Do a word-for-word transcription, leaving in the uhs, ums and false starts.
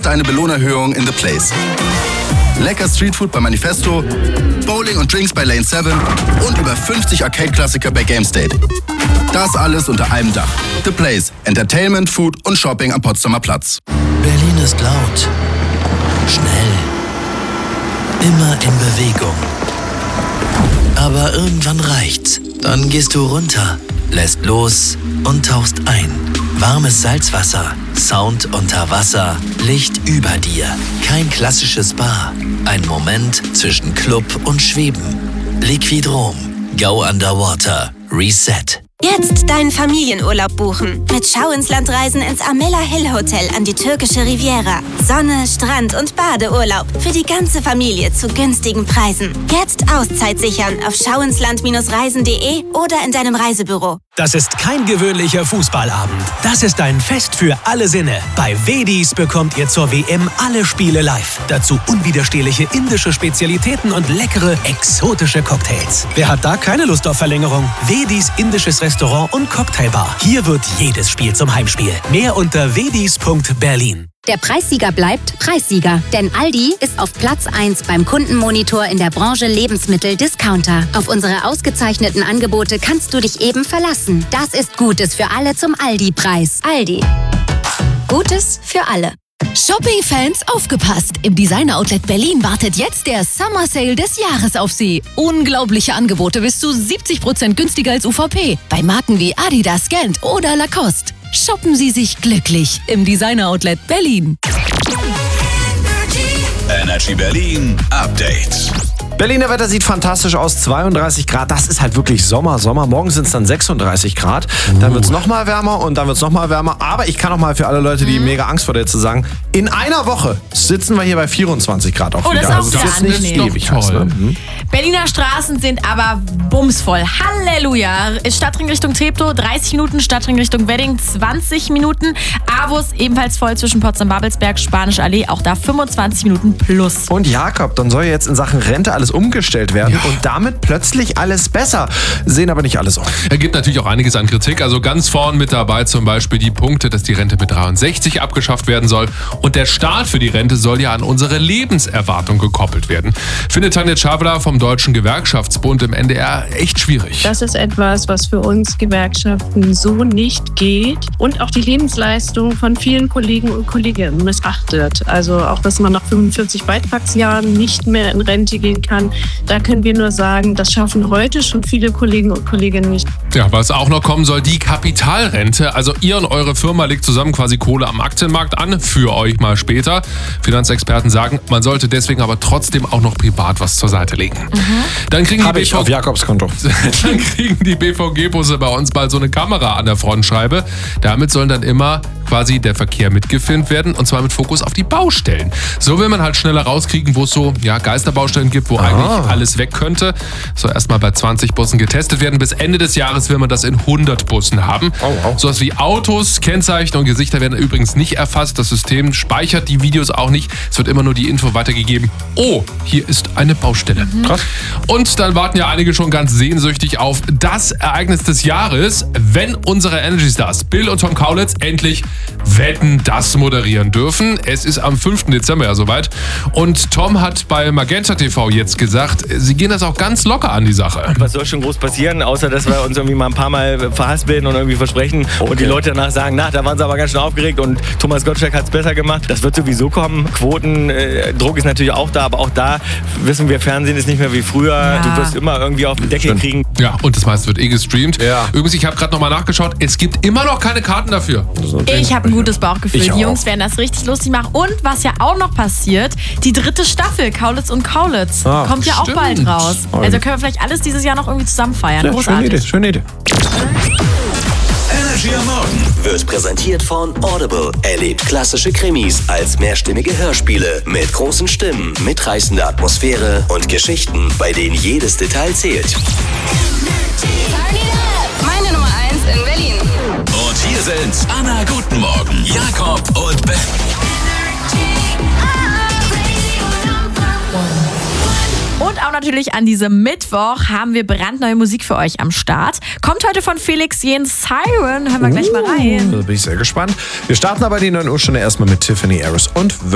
deine Belohnerhöhung in The Place. Lecker Streetfood bei Manifesto, Bowling und Drinks bei Lane sieben und über fünfzig Arcade-Klassiker bei GameState. Das alles unter einem Dach. The Place. Entertainment, Food und Shopping am Potsdamer Platz. Berlin ist laut, schnell, immer in Bewegung. Aber irgendwann reicht's. Dann gehst du runter, lässt los und tauchst ein. Warmes Salzwasser, Sound unter Wasser, Licht über dir. Kein klassisches Bar. Ein Moment zwischen Club und Schweben. Liquidrom. Go Underwater. Reset. Jetzt deinen Familienurlaub buchen. Mit Schau ins Land Reisen ins Amela Hill Hotel an die türkische Riviera. Sonne, Strand und Badeurlaub für die ganze Familie zu günstigen Preisen. Jetzt Auszeit sichern auf schauinsland reisen punkt de oder in deinem Reisebüro. Das ist kein gewöhnlicher Fußballabend. Das ist ein Fest für alle Sinne. Bei Wedis bekommt ihr zur W M alle Spiele live. Dazu unwiderstehliche indische Spezialitäten und leckere, exotische Cocktails. Wer hat da keine Lust auf Verlängerung? Wedis indisches Restaurant und Cocktailbar. Hier wird jedes Spiel zum Heimspiel. Mehr unter wedis punkt berlin. Der Preissieger bleibt Preissieger, denn Aldi ist auf Platz eins beim Kundenmonitor in der Branche Lebensmittel-Discounter. Auf unsere ausgezeichneten Angebote kannst du dich eben verlassen. Das ist Gutes für alle zum Aldi-Preis. Aldi. Gutes für alle. Shopping-Fans, aufgepasst! Im Designer-Outlet Berlin wartet jetzt der Summer Sale des Jahres auf Sie. Unglaubliche Angebote bis zu siebzig Prozent günstiger als U V P. Bei Marken wie Adidas, Gant oder Lacoste. Shoppen Sie sich glücklich im Designer-Outlet Berlin. Energy Berlin Update. Berliner Wetter sieht fantastisch aus, zweiunddreißig Grad, das ist halt wirklich Sommer, Sommer. Morgen sind es dann sechsunddreißig Grad, dann wird es nochmal wärmer und dann wird es nochmal wärmer. Aber ich kann auch mal für alle Leute, die mega Angst vor der zu sagen, in einer Woche sitzen wir hier bei vierundzwanzig Grad auch oh, wieder. Das ist auch also sehr das ist nicht ewig heiß, ne? mhm. Berliner Straßen sind aber bumsvoll. Halleluja. Stadtring Richtung Treptow, dreißig Minuten. Stadtring Richtung Wedding, zwanzig Minuten. Avus ebenfalls voll zwischen Potsdam-Babelsberg, Spanische Allee, auch da fünfundzwanzig Minuten plus. Und Jakob, dann soll jetzt in Sachen Rente alles umgestellt werden ja. und damit plötzlich alles besser. Sehen aber nicht alle so. Er gibt natürlich auch einiges an Kritik. Also ganz vorn mit dabei zum Beispiel die Punkte, dass die Rente mit dreiundsechzig abgeschafft werden soll. Und der Start für die Rente soll ja an unsere Lebenserwartung gekoppelt werden. Findet Tanja Czawla vom Deutschen Gewerkschaftsbund im N D R echt schwierig. Das ist etwas, was für uns Gewerkschaften so nicht geht und auch die Lebensleistung von vielen Kollegen und Kolleginnen missachtet. Also auch, dass man nach fünfundvierzig Beitragsjahren nicht mehr in Rente gehen kann. Da können wir nur sagen, das schaffen heute schon viele Kollegen und Kolleginnen nicht. Ja, was auch noch kommen soll, die Kapitalrente. Also ihr und eure Firma legt zusammen quasi Kohle am Aktienmarkt an, für euch mal später. Finanzexperten sagen, man sollte deswegen aber trotzdem auch noch privat was zur Seite legen. Mhm. Dann kriegen Habe die ich auf Jakobs Konto. Dann kriegen die B V G-Busse bei uns bald so eine Kamera an der Frontscheibe. Damit sollen dann immer quasi der Verkehr mitgefilmt werden und zwar mit Fokus auf die Baustellen. So will man halt schneller rauskriegen, wo es so ja, Geisterbaustellen gibt, wo ah. eigentlich alles weg könnte. Soll erstmal bei zwanzig Bussen getestet werden. Bis Ende des Jahres will man das in hundert Bussen haben. Oh, oh. Sowas wie Autos, Kennzeichen und Gesichter werden übrigens nicht erfasst. Das System speichert die Videos auch nicht. Es wird immer nur die Info weitergegeben. Oh, hier ist eine Baustelle. Mhm. Krass. Und dann warten ja einige schon ganz sehnsüchtig auf das Ereignis des Jahres, wenn unsere Energy Stars Bill und Tom Kaulitz endlich Wetten, das moderieren dürfen. Es ist am fünften Dezember ja soweit. Und Tom hat bei Magenta T V jetzt gesagt, sie gehen das auch ganz locker an die Sache. Was soll schon groß passieren, außer dass wir uns irgendwie mal ein paar Mal verhaspeln und irgendwie versprechen okay. und die Leute danach sagen, na, da waren sie aber ganz schön aufgeregt und Thomas Gottschalk hat es besser gemacht. Das wird sowieso kommen. Quotendruck äh, ist natürlich auch da, aber auch da wissen wir, Fernsehen ist nicht mehr wie früher. Ja. Du wirst immer irgendwie auf den Deckel kriegen. Ja, und das meiste wird eh gestreamt. Ja. Übrigens, ich habe gerade nochmal nachgeschaut, es gibt immer noch keine Karten dafür. Ich habe ein gutes Bauchgefühl. Die Jungs werden das richtig lustig machen. Und was ja auch noch passiert, die dritte Staffel, Kaulitz und Kaulitz, ah, kommt ja stimmt. auch bald raus. Also können wir vielleicht alles dieses Jahr noch irgendwie zusammen feiern. Ja, großartig. Schöne Idee, schöne Idee. Energy am Morgen wird präsentiert von Audible. Erlebt klassische Krimis als mehrstimmige Hörspiele mit großen Stimmen, mitreißender Atmosphäre und Geschichten, bei denen jedes Detail zählt. Meine Nummer eins in Berlin. Und hier sind Anna, guten Morgen, Jakob und Ben. Und auch natürlich an diesem Mittwoch haben wir brandneue Musik für euch am Start. Kommt heute von Felix Jähn, Siren. Hören wir uh, gleich mal rein. Da bin ich sehr gespannt. Wir starten aber die neun Uhr Stunde erstmal mit Tiffany Harris und